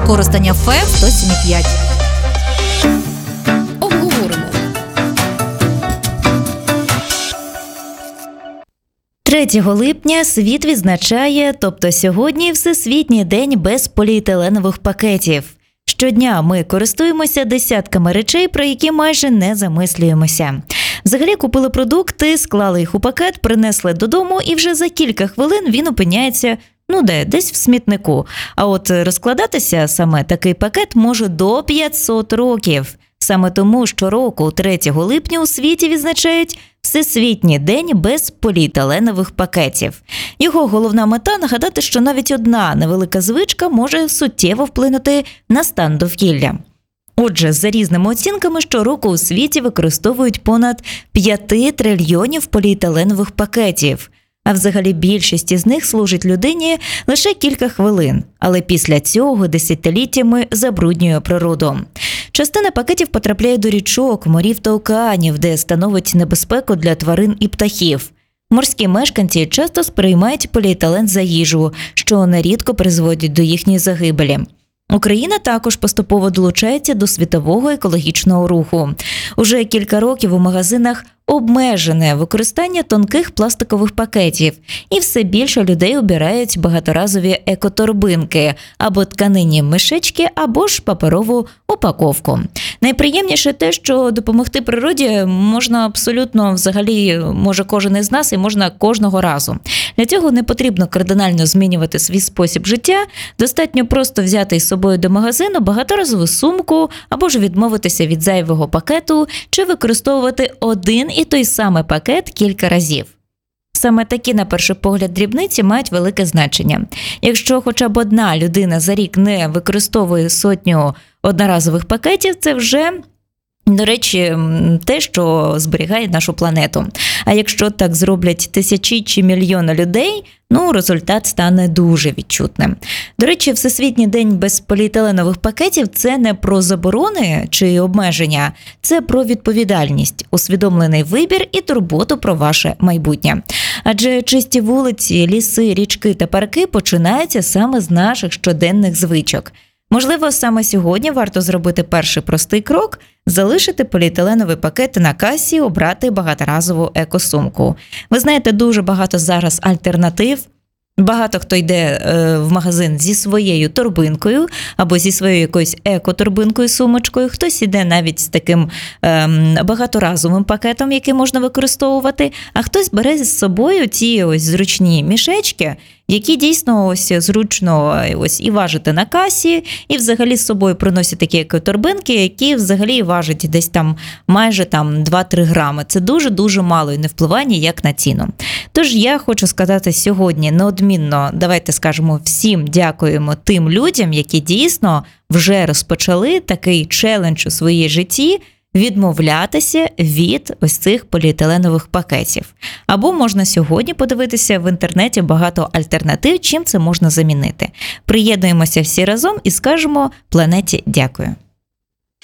використання ФЕ-107,5. Обговоримо. 3 липня світ відзначає, тобто сьогодні, Всесвітній день без поліетиленових пакетів. Щодня ми користуємося десятками речей, про які майже не замислюємося. Взагалі купили продукти, склали їх у пакет, принесли додому і вже за кілька хвилин він опиняється, десь в смітнику. А от розкладатися саме такий пакет може до 500 років. Саме тому щороку 3 липня у світі відзначають Всесвітній день без поліетиленових пакетів. Його головна мета – нагадати, що навіть одна невелика звичка може суттєво вплинути на стан довкілля. Отже, за різними оцінками, щороку у світі використовують понад 5 трильйонів поліетиленових пакетів. А взагалі більшість із них служить людині лише кілька хвилин, але після цього десятиліттями забруднює природу. Частина пакетів потрапляє до річок, морів та океанів, де становить небезпеку для тварин і птахів. Морські мешканці часто сприймають поліетилен за їжу, що нерідко призводить до їхньої загибелі. Україна також поступово долучається до світового екологічного руху. Уже кілька років у магазинах обмежене використання тонких пластикових пакетів, і все більше людей обирають багаторазові екоторбинки або тканинні мішечки, або ж паперову упаковку. Найприємніше те, що допомогти природі можна абсолютно, взагалі, може кожен із нас і можна кожного разу. Для цього не потрібно кардинально змінювати свій спосіб життя, достатньо просто взяти із собою до магазину багаторазову сумку або ж відмовитися від зайвого пакету чи використовувати один і той самий пакет кілька разів. Саме такі, на перший погляд, дрібниці мають велике значення. Якщо хоча б одна людина за рік не використовує 100 одноразових пакетів, це вже, до речі, те, що зберігає нашу планету. А якщо так зроблять тисячі чи мільйони людей, результат стане дуже відчутним. До речі, Всесвітній день без поліетиленових пакетів – це не про заборони чи обмеження, це про відповідальність, усвідомлений вибір і турботу про ваше майбутнє. Адже чисті вулиці, ліси, річки та парки починаються саме з наших щоденних звичок. Можливо, саме сьогодні варто зробити перший простий крок – залишити поліетиленові пакети на касі, обрати багаторазову екосумку. Ви знаєте, дуже багато зараз альтернатив. Багато хто йде в магазин зі своєю торбинкою або зі своєю якоюсь екоторбинкою, сумочкою. Хтось іде навіть з таким багаторазовим пакетом, який можна використовувати, а хтось бере з собою ті ось зручні мішечки, які дійсно ось зручно ось і важити на касі, і взагалі з собою приносять такі екоторбинки, які взагалі важать десь там майже 2-3 грами. Це дуже-дуже мало і не впливає ніяк на ціну. Тож я хочу сказати сьогодні неодмінно, давайте скажемо всім дякуємо тим людям, які дійсно вже розпочали такий челендж у своїй житті – відмовлятися від ось цих поліетиленових пакетів. Або можна сьогодні подивитися в інтернеті багато альтернатив, чим це можна замінити. Приєднуємося всі разом і скажемо планеті дякую.